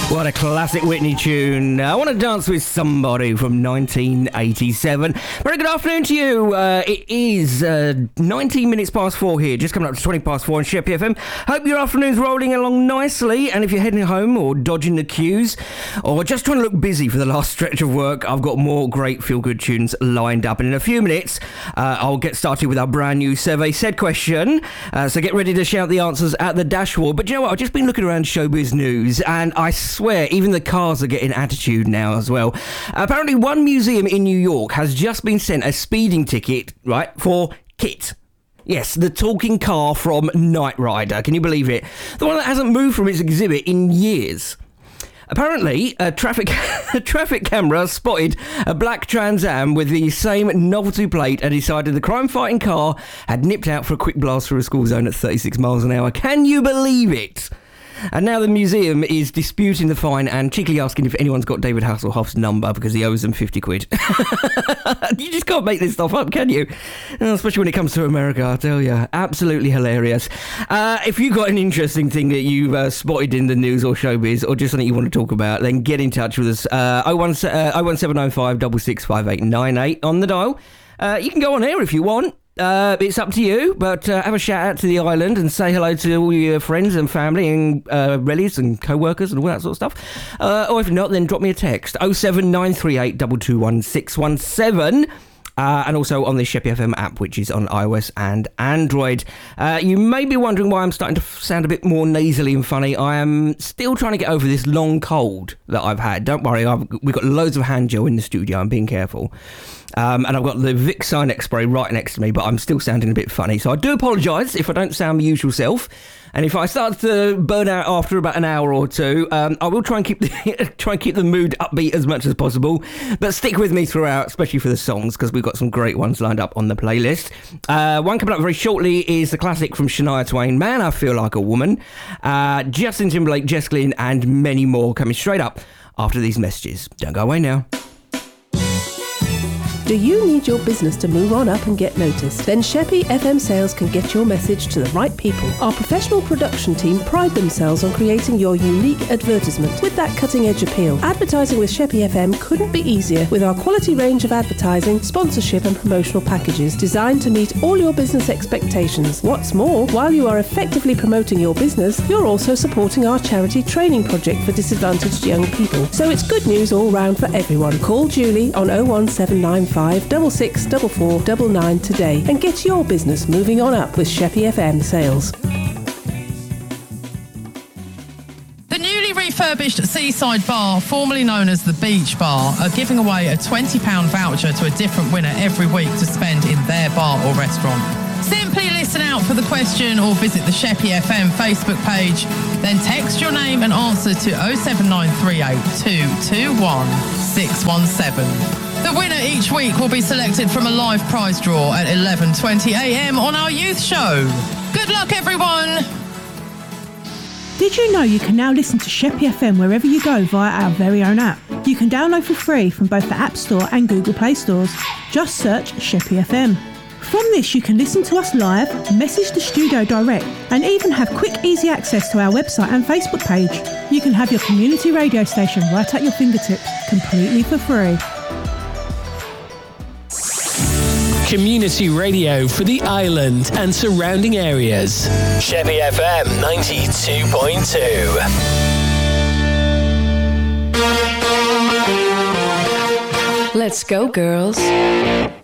What a classic Whitney tune. I Want to Dance with Somebody from 1987. Very good afternoon to you. It is 19 minutes past 4 here, just coming up to 20 past 4 on Sheppey FM. Hope your afternoon's rolling along nicely, and if you're heading home or dodging the queues or just trying to look busy for the last stretch of work, I've got more great feel-good tunes lined up. And in a few minutes, I'll get started with our brand new survey said question. So get ready to shout the answers at the dashboard. But you know what? I've just been looking around showbiz news, and I swear even the cars are getting attitude now as well. Apparently one museum in New York has just been sent a speeding ticket, right, for KITT. Yes, the talking car from Knight Rider. Can you believe it? The one that hasn't moved from its exhibit in years. Apparently, a traffic camera spotted a black Trans Am with the same novelty plate and decided the crime-fighting car had nipped out for a quick blast through a school zone at 36 miles an hour. Can you believe it? And now the museum is disputing the fine and cheekily asking if anyone's got David Hasselhoff's number because he owes them 50 quid. You just can't make this stuff up, can you? Especially when it comes to America, I tell you. Absolutely hilarious. If you've got an interesting thing that you've spotted in the news or showbiz or just something you want to talk about, then get in touch with us. 01705 665898 on the dial. You can go on air if you want. It's up to you, but have a shout out to the island and say hello to all your friends and family and relatives and co-workers and all that sort of stuff. Or if not, then drop me a text. 07938 221 617. And also on the Sheppey FM app, which is on iOS and Android. You may be wondering why I'm starting to sound a bit more nasally and funny. I am still trying to get over this long cold that I've had. Don't worry, we've got loads of hand gel in the studio. I'm being careful. And I've got the Vicks Sinex spray right next to me, but I'm still sounding a bit funny. So I do apologise if I don't sound my usual self. And if I start to burn out after about an hour or two, I will try and keep the mood upbeat as much as possible. But stick with me throughout, especially for the songs, because we've got some great ones lined up on the playlist. One coming up very shortly is the classic from Shania Twain, Man, I Feel Like a Woman. Justin Timberlake, Jess Glynn, and many more coming straight up after these messages. Don't go away now. Do you need your business to move on up and get noticed? Then Sheppey FM Sales can get your message to the right people. Our professional production team pride themselves on creating your unique advertisement with that cutting-edge appeal. Advertising with Sheppey FM couldn't be easier with our quality range of advertising, sponsorship and promotional packages designed to meet all your business expectations. What's more, while you are effectively promoting your business, you're also supporting our charity training project for disadvantaged young people. So it's good news all round for everyone. Call Julie on 01795 664499 today and get your business moving on up with Sheppey FM Sales. The newly refurbished Seaside Bar, formerly known as the Beach Bar, are giving away a £20 voucher to a different winner every week to spend in their bar or restaurant. Simply listen out for the question or visit the Sheppey FM Facebook page, then text your name and answer to 07938 221 617. The winner each week will be selected from a live prize draw at 11:20am on our youth show. Good luck, everyone! Did you know you can now listen to Sheppey FM wherever you go via our very own app? You can download for free from both the App Store and Google Play stores. Just search Sheppey FM. From this, you can listen to us live, message the studio direct, and even have quick, easy access to our website and Facebook page. You can have your community radio station right at your fingertips, completely for free. Community radio for the island and surrounding areas. Sheppey FM 92.2. Let's go, girls.